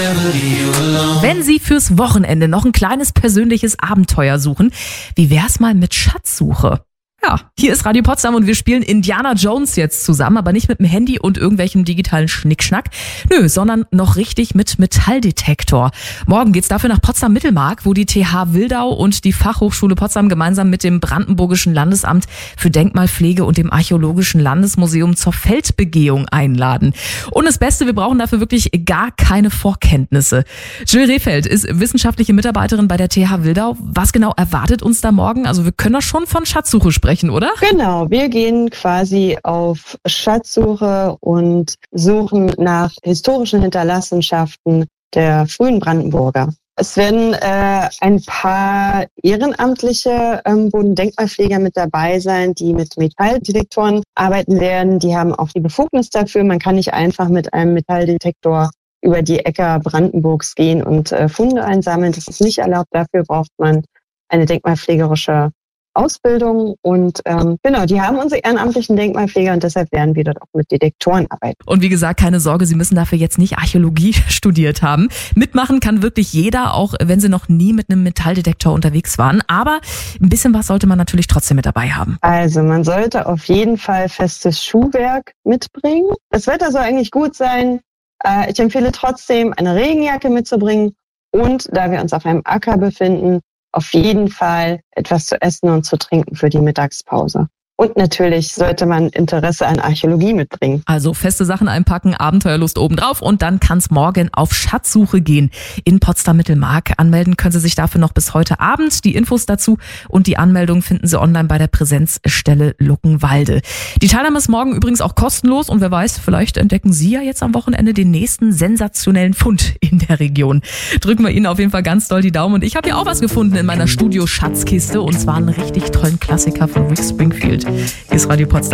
Wenn Sie fürs Wochenende noch ein kleines persönliches Abenteuer suchen, wie wär's mal mit Schatzsuche? Ja, hier ist Radio Potsdam und wir spielen Indiana Jones jetzt zusammen, aber nicht mit dem Handy und irgendwelchem digitalen Schnickschnack. Nö, sondern noch richtig mit Metalldetektor. Morgen geht's dafür nach Potsdam-Mittelmark, wo die TH Wildau und die Fachhochschule Potsdam gemeinsam mit dem Brandenburgischen Landesamt für Denkmalpflege und dem Archäologischen Landesmuseum zur Feldbegehung einladen. Und das Beste, wir brauchen dafür wirklich gar keine Vorkenntnisse. Jill Rehfeld ist wissenschaftliche Mitarbeiterin bei der TH Wildau. Was genau erwartet uns da morgen? Also wir können da schon von Schatzsuche sprechen, oder? Genau, wir gehen quasi auf Schatzsuche und suchen nach historischen Hinterlassenschaften der frühen Brandenburger. Es werden ein paar ehrenamtliche Bodendenkmalpfleger mit dabei sein, die mit Metalldetektoren arbeiten werden. Die haben auch die Befugnis dafür. Man kann nicht einfach mit einem Metalldetektor über die Äcker Brandenburgs gehen und Funde einsammeln. Das ist nicht erlaubt. Dafür braucht man eine denkmalpflegerische Ausbildung und genau, die haben unsere ehrenamtlichen Denkmalpfleger und deshalb werden wir dort auch mit Detektoren arbeiten. Und wie gesagt, keine Sorge, Sie müssen dafür jetzt nicht Archäologie studiert haben. Mitmachen kann wirklich jeder, auch wenn Sie noch nie mit einem Metalldetektor unterwegs waren. Aber ein bisschen was sollte man natürlich trotzdem mit dabei haben. Also man sollte auf jeden Fall festes Schuhwerk mitbringen. Das Wetter soll eigentlich gut sein. Ich empfehle trotzdem, eine Regenjacke mitzubringen und da wir uns auf einem Acker befinden, auf jeden Fall etwas zu essen und zu trinken für die Mittagspause. Und natürlich sollte man Interesse an Archäologie mitbringen. Also feste Sachen einpacken, Abenteuerlust obendrauf und dann kann's morgen auf Schatzsuche gehen in Potsdam-Mittelmark. Anmelden können Sie sich dafür noch bis heute Abend. Die Infos dazu und die Anmeldung finden Sie online bei der Präsenzstelle Luckenwalde. Die Teilnahme ist morgen übrigens auch kostenlos und wer weiß, vielleicht entdecken Sie ja jetzt am Wochenende den nächsten sensationellen Fund in der Region. Drücken wir Ihnen auf jeden Fall ganz doll die Daumen und ich habe hier auch was gefunden in meiner Studio-Schatzkiste und zwar einen richtig tollen Klassiker von Rick Springfield. Hier ist Radio Potsdam.